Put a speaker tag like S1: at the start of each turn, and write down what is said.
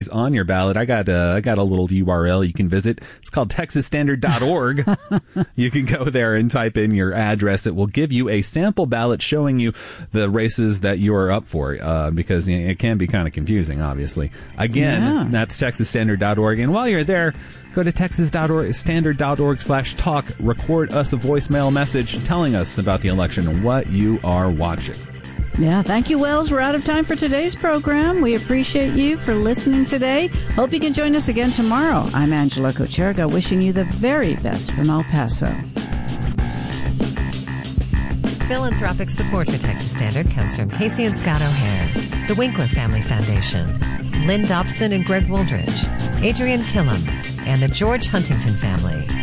S1: on your ballot, I got a little URL you can visit. It's called TexasStandard.org. You can go there and type in your address. It will give you a sample ballot showing you the races that you are up for, because it can be kind of confusing, obviously. Again, that's TexasStandard.org. And while you're there, go to TexasStandard.org/talk. Record us a voicemail message telling us about the election and what you are watching.
S2: Yeah, thank you, Wells. We're out of time for today's program. We appreciate you for listening today. Hope you can join us again tomorrow. I'm Angela Kocherga, wishing you the very best from El Paso.
S3: Philanthropic support for Texas Standard comes from Casey and Scott O'Hare, the Winkler Family Foundation, Lynn Dobson and Greg Wooldridge, Adrian Killam, and the George Huntington family.